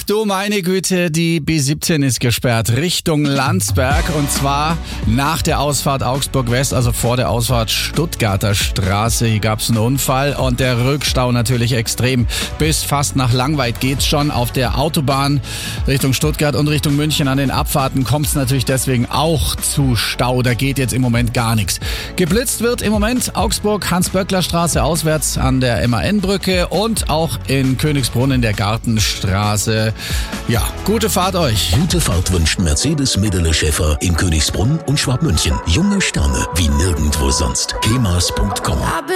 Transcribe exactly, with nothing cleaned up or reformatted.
du meine Güte, die B siebzehn ist gesperrt Richtung Landsberg und zwar nach der Ausfahrt Augsburg West, also vor der Ausfahrt Stuttgarter Straße. Hier gab es einen Unfall und der Rückstau natürlich extrem. Bis fast nach Langweid geht's schon. Auf der Autobahn Richtung Stuttgart und Richtung München an den Abfahrten kommt es natürlich deswegen auch zu Stau. Da geht jetzt im Moment gar nichts. Geblitzt wird im Moment Augsburg Hans-Böckler-Straße auswärts an der M A N-Brücke und auch in Königsbrunn in der Gartenstraße. Ja, gute Fahrt euch. Gute Fahrt wünscht Mercedes Midele Schäfer in Königsbrunn und Schwabmünchen. Junge Sterne wie nirgendwo sonst. kemas punkt com